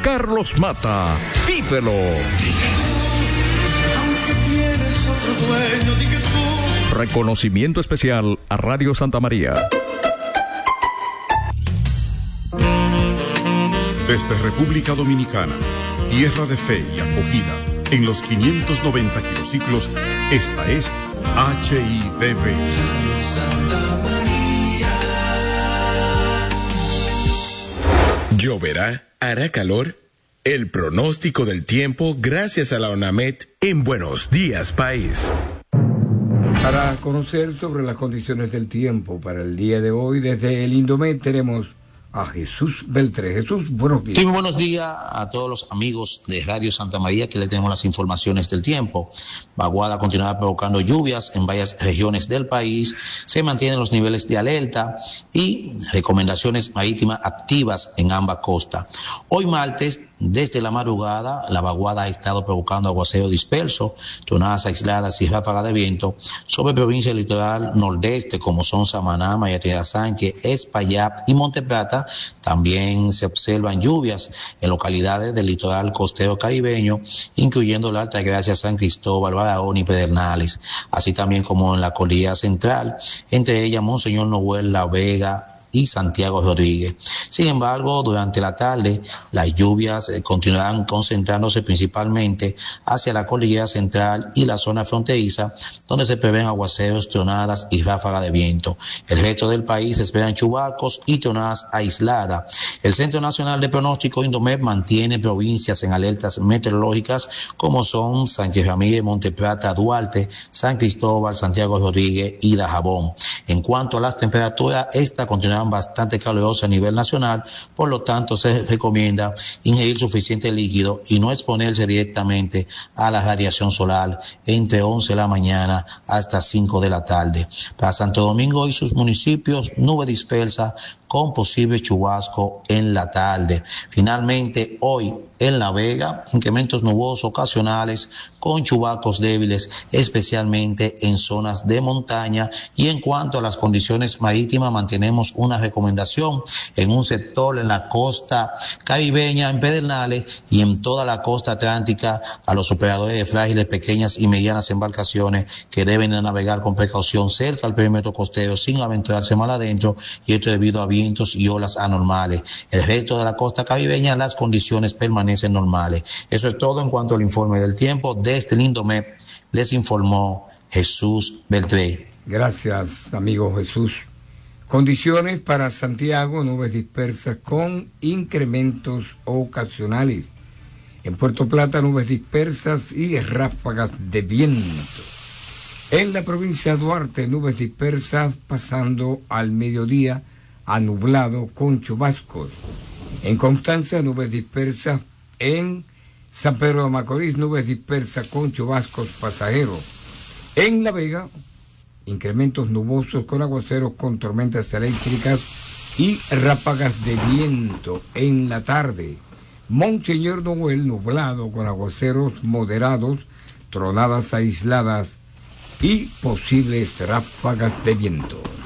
Carlos Mata. Vívelo. Aunque tienes otro dueño, di que tú. Reconocimiento especial a Radio Santa María. Desde República Dominicana, tierra de fe y acogida, en los 590 kilociclos, esta es HIDV. ¿Lloverá? ¿Hará calor? El pronóstico del tiempo gracias a la ONAMED en Buenos Días País. Para conocer sobre las condiciones del tiempo para el día de hoy, desde el Indomet tenemos a Jesús Beltré. Jesús, buenos días. Sí, muy buenos días a todos los amigos de Radio Santa María, que le tenemos las informaciones del tiempo. Vaguada continuará provocando lluvias en varias regiones del país. Se mantienen los niveles de alerta y recomendaciones marítimas activas en ambas costas. Hoy martes, desde la madrugada, la vaguada ha estado provocando aguacero disperso, tronadas aisladas y ráfagas de viento sobre provincias del litoral nordeste, como son Samaná, María Sánchez, Espaillat y Monteplata. También se observan lluvias en localidades del litoral costero caribeño, incluyendo la Altagracia, San Cristóbal, Barahona y Pedernales, así también como en la cordillera central, entre ellas Monseñor Noel, La Vega y Santiago Rodríguez. Sin embargo, durante la tarde, las lluvias continuarán concentrándose principalmente hacia la cordillera central y la zona fronteriza, donde se prevén aguaceros, tronadas y ráfagas de viento. El resto del país se esperan chubascos y tronadas aisladas. El Centro Nacional de Pronóstico Indomet mantiene provincias en alertas meteorológicas como son Sánchez Ramírez, Monteplata, Duarte, San Cristóbal, Santiago Rodríguez y Dajabón. En cuanto a las temperaturas, esta continuará bastante calurosa a nivel nacional, por lo tanto se recomienda ingerir suficiente líquido y no exponerse directamente a la radiación solar entre 11 de la mañana hasta 5 de la tarde. Para Santo Domingo y sus municipios, nube dispersa con posible chubasco en la tarde. Finalmente, hoy en La Vega, incrementos nubosos ocasionales con chubascos débiles, especialmente en zonas de montaña. Y en cuanto a las condiciones marítimas, mantenemos una recomendación en un sector en la costa caribeña, en Pedernales, y en toda la costa atlántica a los operadores de frágiles, pequeñas y medianas embarcaciones que deben navegar con precaución cerca al perímetro costero sin aventurarse mal adentro, y esto debido a vientos y olas anormales. El resto de la costa caribeña, las condiciones permanecen normales. Eso es todo en cuanto al informe del tiempo. Desde el Indomet les informó Jesús Beltré. Gracias, amigo Jesús. Condiciones para Santiago: nubes dispersas con incrementos ocasionales. En Puerto Plata, nubes dispersas y ráfagas de viento. En la provincia de Duarte, nubes dispersas pasando al mediodía a nublado con chubascos. En Constanza, nubes dispersas. En San Pedro de Macorís, nubes dispersas con chubascos pasajeros. En La Vega, incrementos nubosos con aguaceros con tormentas eléctricas y ráfagas de viento en la tarde. Monseñor Noel, nublado con aguaceros moderados, tronadas aisladas y posibles ráfagas de viento.